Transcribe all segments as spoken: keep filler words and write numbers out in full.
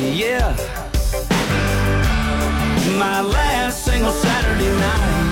Yeah, my last single Saturday night.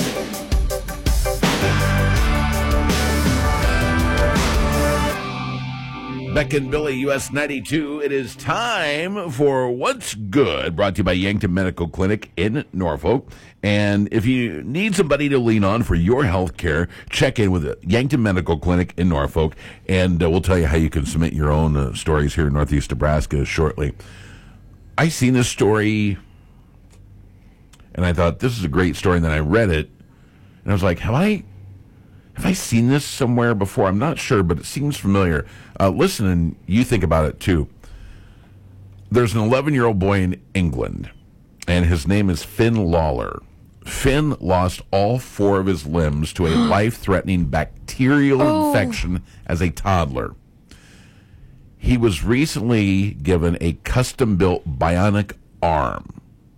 Beck and Billy, U S ninety-two. It is time for What's Good, brought to you by Yankton Medical Clinic in Norfolk. And if you need somebody to lean on for your health care, check in with Yankton Medical Clinic in Norfolk, and uh, we'll tell you how you can submit your own uh, stories here in Northeast Nebraska shortly. I seen this story, and I thought, this is a great story, and then I read it, and I was like, have I... Have I seen this somewhere before? I'm not sure, but it seems familiar. Uh, listen, and you think about it, too. There's an eleven-year-old boy in England, and his name is Finn Lawler. Finn lost all four of his limbs to a life-threatening bacterial oh. infection as a toddler. He was recently given a custom-built bionic arm,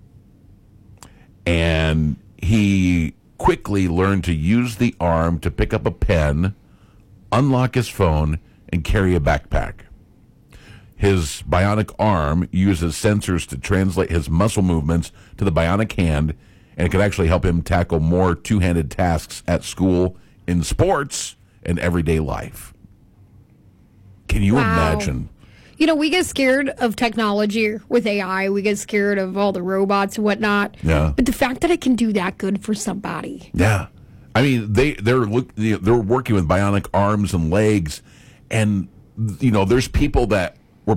and he quickly learned to use the arm to pick up a pen, unlock his phone, and carry a backpack. His bionic arm uses sensors to translate his muscle movements to the bionic hand, and it could actually help him tackle more two-handed tasks at school, in sports, and everyday life. Can you Wow. imagine? You know, we get scared of technology with A I. We get scared of all the robots and whatnot. Yeah. But the fact that it can do that good for somebody. Yeah. I mean, they, they're look, they're working with bionic arms and legs, and, you know, there's people that